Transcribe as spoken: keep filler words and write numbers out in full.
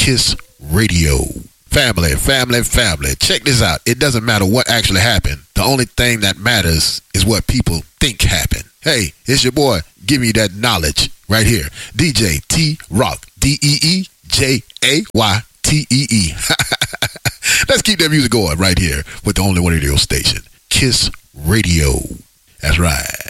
Kiss Radio. Family, family, family. Check this out. It doesn't matter what actually happened. The only thing that matters is what people think happened. Hey, it's your boy giving you that knowledge right here. D J T-Rock. D E E J A Y T E E. Let's keep that music going right here with the only one radio station. Kiss Radio. That's right.